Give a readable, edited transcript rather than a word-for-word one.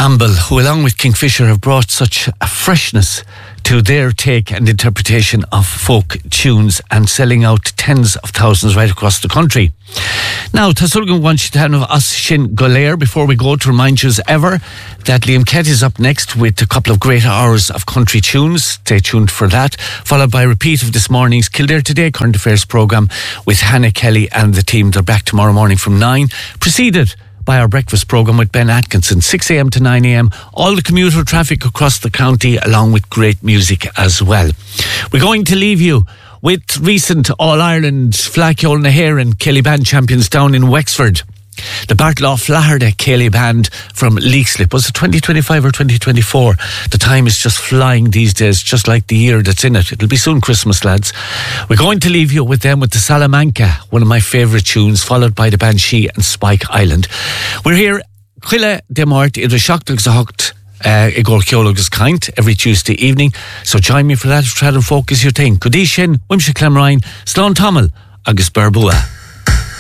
Amble, who along with Kingfisher have brought such a freshness to their take and interpretation of folk tunes and selling out tens of thousands right across the country. Now, Tasulgan Wanchitan of Us Shin Golair, before we go, to remind you as ever that Liam Kett is up next with a couple of great hours of country tunes. Stay tuned for that, followed by a repeat of this morning's Kildare Today current affairs programme with Hannah Kelly and the team. They're back tomorrow morning from 9, preceded by our breakfast programme with Ben Atkinson, 6 a.m. to 9 a.m. All the commuter traffic across the county, along with great music as well. We're going to leave you with recent All-Ireland Flacchiol na Héireann Kelly Band champions down in Wexford. The Bartlaw Flaherty Kelly Band from Leixlip. Was it 2025 or 2024? The time is just flying these days, just like the year that's in it. It'll be soon Christmas, lads. We're going to leave you with them with the Salamanca, one of my favourite tunes, followed by the Banshee and Spike Island. We're here, Chuile de Mort, in the Seachtaigh Zacht, Igor Ceolagus Kaint, every Tuesday evening. So join me for that if Trad and Folk is your thing. Good Shin, Wimshe Clemrine, Slán Tomil, agus Berbua.